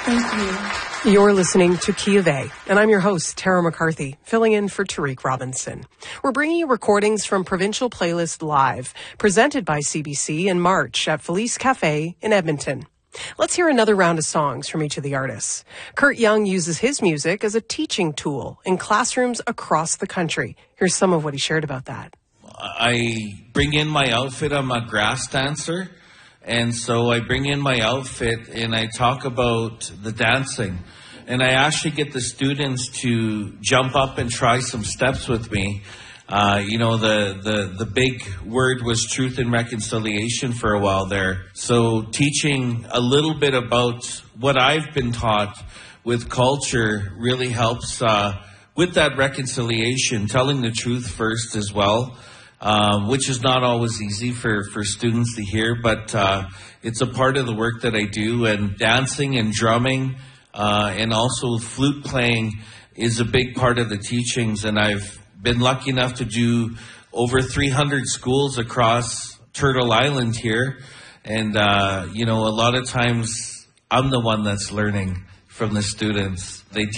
Thank you. You're listening to Key of A, and I'm your host, Tara McCarthy, filling in for Tariq Robinson. We're bringing you recordings from Provincial Playlist Live, presented by CBC in March at Felice Cafe in Edmonton. Let's hear another round of songs from each of the artists. Kurt Young uses his music as a teaching tool in classrooms across the country. Here's some of what he shared about that. I bring in my outfit. I'm a grass dancer. And so I bring in my outfit and I talk about the dancing. And I actually get the students to jump up and try some steps with me. The big word was truth and reconciliation for a while there. So teaching a little bit about what I've been taught with culture really helps with that reconciliation, telling the truth first as well. Which is not always easy for students to hear, but it's a part of the work that I do. And dancing and drumming and also flute playing is a big part of the teachings. And I've been lucky enough to do over 300 schools across Turtle Island here. And, a lot of times I'm the one that's learning from the students. They